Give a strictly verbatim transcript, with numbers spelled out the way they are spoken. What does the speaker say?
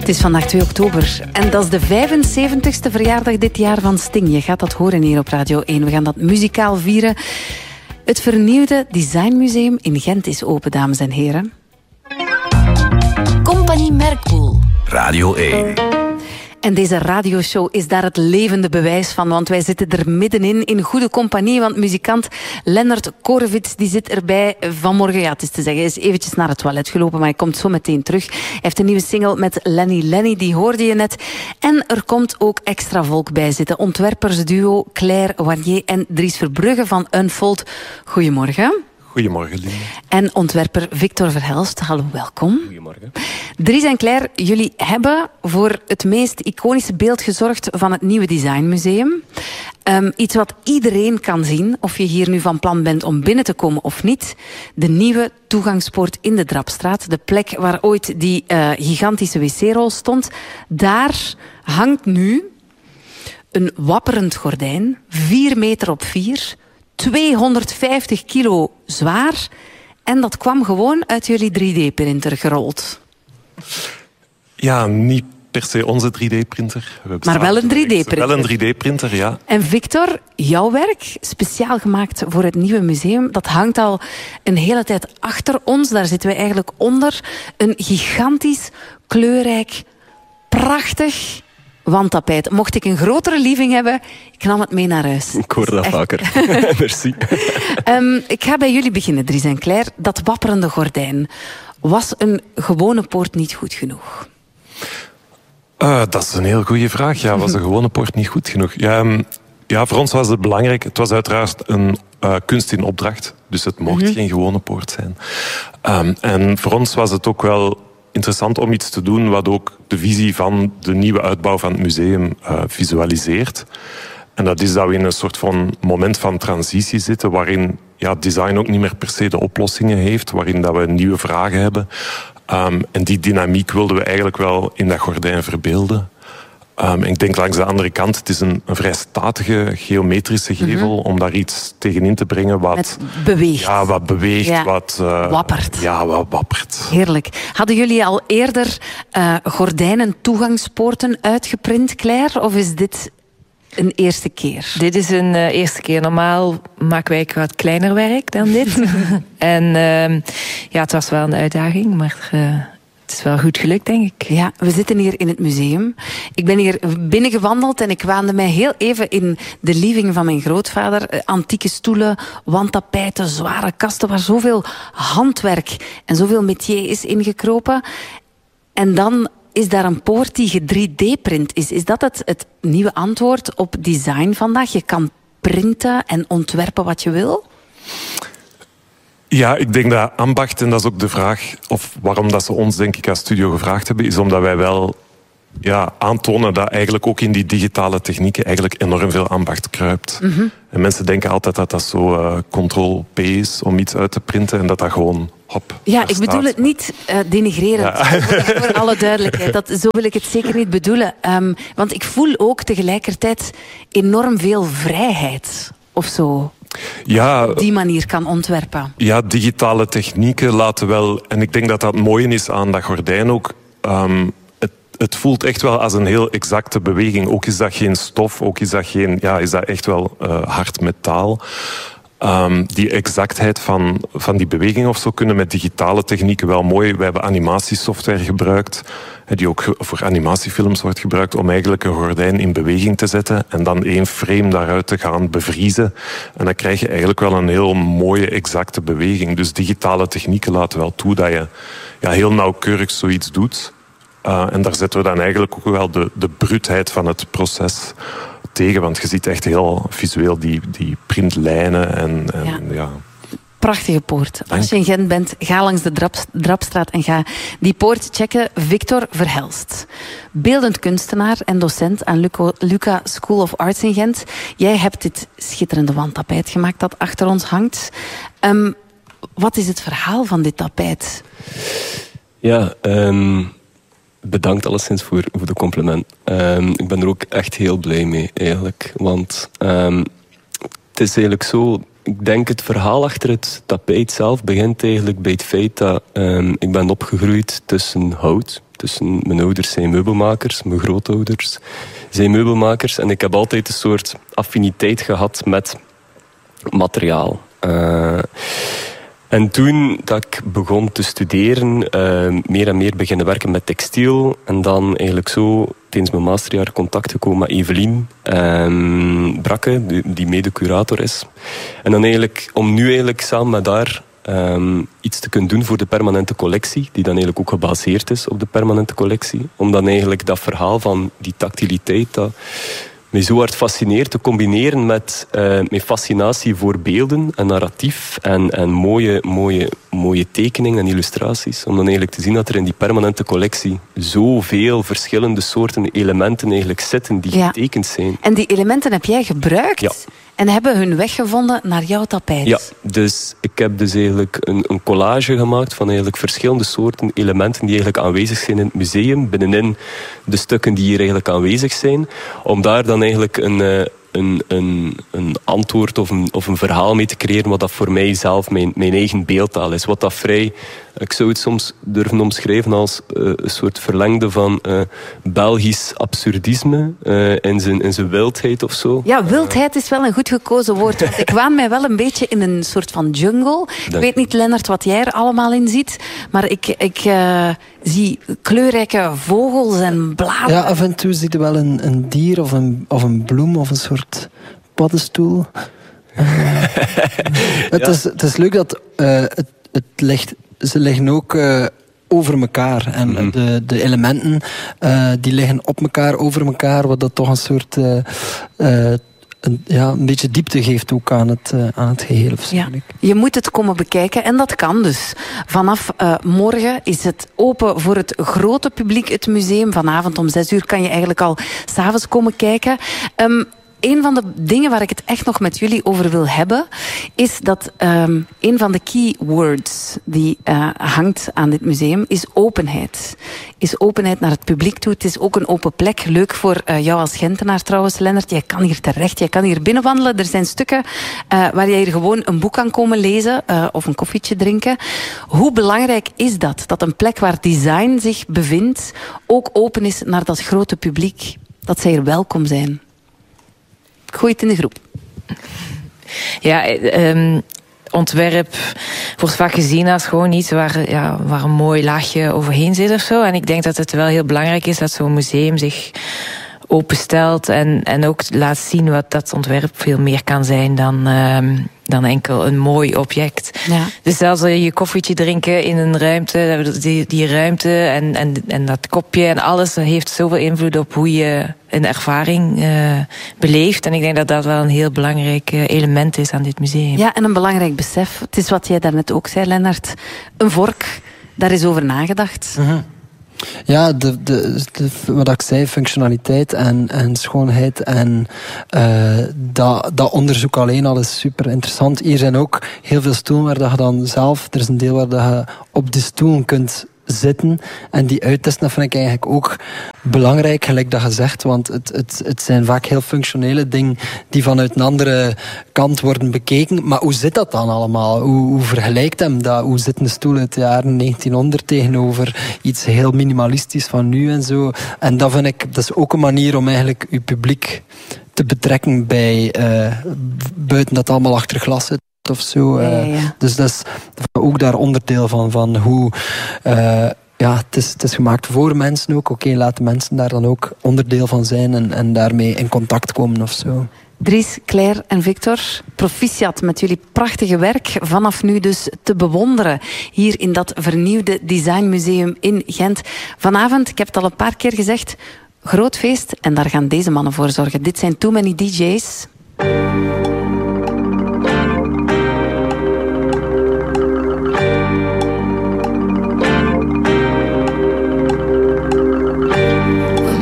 Het is vandaag twee oktober en dat is de vijfenzeventigste verjaardag dit jaar van Sting. Je gaat dat horen hier op Radio één. We gaan dat muzikaal vieren. Het vernieuwde Designmuseum in Gent is open, dames en heren. Compagnie Merkpoel. Radio één. En deze radioshow is daar het levende bewijs van, want wij zitten er middenin in goede compagnie, want muzikant Lennart Korevits die zit erbij vanmorgen. Ja, het is te zeggen, hij is eventjes naar het toilet gelopen, maar hij komt zo meteen terug. Hij heeft een nieuwe single met Lenny Lenny, die hoorde je net. En er komt ook extra volk bij zitten. Ontwerpersduo Claire Warnier en Dries Verbrugge van Unfold. Goedemorgen. Goedemorgen, Linde. En ontwerper Victor Verhelst. Hallo, welkom. Goedemorgen. Dries en Claire, jullie hebben voor het meest iconische beeld gezorgd van het nieuwe Designmuseum. Um, iets wat iedereen kan zien, of je hier nu van plan bent om binnen te komen of niet. De nieuwe toegangspoort in de Drapstraat. De plek waar ooit die uh, gigantische wc-rol stond. Daar hangt nu een wapperend gordijn, vier meter op vier... tweehonderdvijftig kilo zwaar. En dat kwam gewoon uit jullie drie D-printer gerold. Ja, niet per se onze drie D-printer. Maar wel een drie D-printer. Wel een drie D-printer, ja. En Victor, jouw werk, speciaal gemaakt voor het nieuwe museum, dat hangt al een hele tijd achter ons. Daar zitten we eigenlijk onder. Een gigantisch, kleurrijk, prachtig wandtapijt. Mocht ik een grotere living hebben, ik nam het mee naar huis. Ik hoor dat echt vaker. Merci. Um, ik ga bij jullie beginnen, Dries en Claire. Dat wapperende gordijn. Was een gewone poort niet goed genoeg? Uh, dat is een heel goede vraag. Ja, was een gewone poort niet goed genoeg? Ja, um, ja, voor ons was het belangrijk. Het was uiteraard een uh, kunst in opdracht. Dus het mocht mm-hmm. geen gewone poort zijn. Um, en voor ons was het ook wel interessant om iets te doen wat ook de visie van de nieuwe uitbouw van het museum uh, visualiseert. En dat is dat we in een soort van moment van transitie zitten, waarin ja, design ook niet meer per se de oplossingen heeft, waarin dat we nieuwe vragen hebben. Um, en die dynamiek wilden we eigenlijk wel in dat gordijn verbeelden. Um, ik denk langs de andere kant, het is een, een vrij statige geometrische gevel, mm-hmm. om daar iets tegenin te brengen wat Met beweegt. Ja, wat beweegt, ja. wat uh, wappert. Ja, wat wappert. Heerlijk. Hadden jullie al eerder uh, gordijnen toegangspoorten uitgeprint, Claire? Of is dit een eerste keer? Dit is een uh, eerste keer. Normaal maken wij wat kleiner werk dan dit. en uh, ja, het was wel een uitdaging, maar Uh, het is wel goed gelukt, denk ik. Ja, we zitten hier in het museum. Ik ben hier binnengewandeld en ik waande mij heel even in de living van mijn grootvader. Antieke stoelen, wandtapijten, zware kasten waar zoveel handwerk en zoveel métier is ingekropen. En dan is daar een poort die ge drie D-print is. Is dat het, het nieuwe antwoord op design vandaag? Je kan printen en ontwerpen wat je wil? Ja, ik denk dat ambacht, en dat is ook de vraag, of waarom dat ze ons denk ik als studio gevraagd hebben, is omdat wij wel ja, aantonen dat eigenlijk ook in die digitale technieken eigenlijk enorm veel ambacht kruipt. Mm-hmm. En mensen denken altijd dat dat zo uh, control-P is om iets uit te printen en dat dat gewoon hop. Ja, ik bedoel het niet uh, denigrerend, ja. voor, voor alle duidelijkheid. Dat, zo wil ik het zeker niet bedoelen. Um, want ik voel ook tegelijkertijd enorm veel vrijheid of zo. Ja, op die manier kan ontwerpen. Ja, digitale technieken laten wel. En ik denk dat dat het mooie is aan dat gordijn ook. Um, het, het voelt echt wel als een heel exacte beweging. Ook is dat geen stof, ook is dat, geen, ja, is dat echt wel uh, hard metaal. Um, die exactheid van, van die beweging of zo kunnen met digitale technieken wel mooi. We hebben animatiesoftware gebruikt, die ook voor animatiefilms wordt gebruikt, om eigenlijk een gordijn in beweging te zetten en dan één frame daaruit te gaan bevriezen. En dan krijg je eigenlijk wel een heel mooie, exacte beweging. Dus digitale technieken laten wel toe dat je ja, heel nauwkeurig zoiets doet. Uh, en daar zetten we dan eigenlijk ook wel de, de bruutheid van het proces tegen, want je ziet echt heel visueel die, die printlijnen en, en ja. ja. Prachtige poort. Als je in Gent bent, ga langs de Drap, Drapstraat en ga die poort checken. Victor Verhelst, beeldend kunstenaar en docent aan Luco, Luca School of Arts in Gent. Jij hebt dit schitterende wandtapijt gemaakt dat achter ons hangt. Um, wat is het verhaal van dit tapijt? Ja, um, bedankt alleszins voor, voor de compliment. Um, ik ben er ook echt heel blij mee, eigenlijk. Want um, het is eigenlijk zo, ik denk het verhaal achter het tapijt zelf begint eigenlijk bij het feit dat um, ik ben opgegroeid tussen hout. Tussen mijn ouders zijn meubelmakers, mijn grootouders zijn meubelmakers. En ik heb altijd een soort affiniteit gehad met materiaal. Uh, En toen dat ik begon te studeren, uh, meer en meer beginnen werken met textiel. En dan eigenlijk zo tijdens mijn masterjaar contact gekomen met Evelien um, Brakke, die, die mede-curator is. En dan eigenlijk, om nu eigenlijk samen met haar um, iets te kunnen doen voor de permanente collectie, die dan eigenlijk ook gebaseerd is op de permanente collectie. Om dan eigenlijk dat verhaal van die tactiliteit, dat mij zo hard fascineert, te combineren met uh, mijn fascinatie voor beelden en narratief en, en mooie, mooie, mooie tekeningen en illustraties. Om dan eigenlijk te zien dat er in die permanente collectie zoveel verschillende soorten elementen eigenlijk zitten die ja. getekend zijn. En die elementen heb jij gebruikt? Ja. En hebben hun weg gevonden naar jouw tapijt? Ja, dus ik heb dus eigenlijk een, een collage gemaakt van eigenlijk verschillende soorten elementen die eigenlijk aanwezig zijn in het museum, binnenin de stukken die hier eigenlijk aanwezig zijn, om daar dan eigenlijk een, een, een, een antwoord of een, of een verhaal mee te creëren wat dat voor mij zelf mijn, mijn eigen beeldtaal is. Wat dat vrij, ik zou het soms durven omschrijven als uh, een soort verlengde van uh, Belgisch absurdisme uh, in, zijn, in zijn wildheid of zo. Ja, wildheid is wel een goed gekozen woord. Want ik waan mij wel een beetje in een soort van jungle. Ik Dank. weet niet, Lennart, wat jij er allemaal in ziet. Maar ik, ik uh, zie kleurrijke vogels en bladeren. Ja, af en toe zie je wel een, een dier of een, of een bloem of een soort paddenstoel. Uh, het, ja. is, het is leuk dat uh, het, het ligt... Ze liggen ook uh, over elkaar. En mm-hmm. de, de elementen uh, die liggen op elkaar, over elkaar, wat dat toch een soort uh, uh, een, ja, een beetje diepte geeft ook aan het, uh, aan het geheel. Ja. Je moet het komen bekijken en dat kan dus. Vanaf uh, morgen is het open voor het grote publiek, het museum. Vanavond om zes uur kan je eigenlijk al 's avonds komen kijken. Um, Een van de dingen waar ik het echt nog met jullie over wil hebben, is dat um, een van de keywords die uh, hangt aan dit museum is openheid. Is openheid naar het publiek toe. Het is ook een open plek. Leuk voor uh, jou als Gentenaar trouwens, Lennart. Jij kan hier terecht, jij kan hier binnenwandelen. Er zijn stukken uh, waar jij hier gewoon een boek kan komen lezen uh, of een koffietje drinken. Hoe belangrijk is dat? Dat een plek waar design zich bevindt ook open is naar dat grote publiek. Dat zij hier welkom zijn. Ik gooi het in de groep. Ja, um, ontwerp wordt vaak gezien als gewoon iets waar, ja, waar een mooi laagje overheen zit of zo. En ik denk dat het wel heel belangrijk is dat zo'n museum zich openstelt en, en ook laat zien wat dat ontwerp veel meer kan zijn dan, um, dan enkel een mooi object. Ja. Dus zelfs je koffietje drinken in een ruimte, die, die ruimte en, en, en dat kopje en alles heeft zoveel invloed op hoe je een ervaring uh, beleeft. En ik denk dat dat wel een heel belangrijk uh, element is aan dit museum. Ja, en een belangrijk besef. Het is wat jij daarnet ook zei, Lennart. Een vork, daar is over nagedacht. Mm-hmm. Ja, de, de, de, wat ik zei, functionaliteit en, en schoonheid en uh, dat, dat onderzoek alleen al is super interessant. Hier zijn ook heel veel stoelen waar dat je dan zelf, er is een deel waar dat je op de stoelen kunt zitten en die uittesten, dat vind ik eigenlijk ook belangrijk, gelijk dat je zegt, want het, het, het zijn vaak heel functionele dingen die vanuit een andere kant worden bekeken. Maar hoe zit dat dan allemaal? Hoe, hoe vergelijkt hem dat? Hoe zit een stoel uit de jaren negentienhonderd tegenover iets heel minimalistisch van nu en zo? En dat vind ik, dat is ook een manier om eigenlijk je publiek te betrekken bij uh, buiten dat allemaal achter glas zit of zo. Ja, ja, ja. Dus dat is ook daar onderdeel van, van hoe uh, ja, het is, het is gemaakt voor mensen ook. Oké, okay, laten mensen daar dan ook onderdeel van zijn en, en daarmee in contact komen of zo. Dries, Claire en Victor, proficiat met jullie prachtige werk. Vanaf nu dus te bewonderen hier in dat vernieuwde designmuseum in Gent. Vanavond, ik heb het al een paar keer gezegd, groot feest en daar gaan deze mannen voor zorgen. Dit zijn Too Many D J's.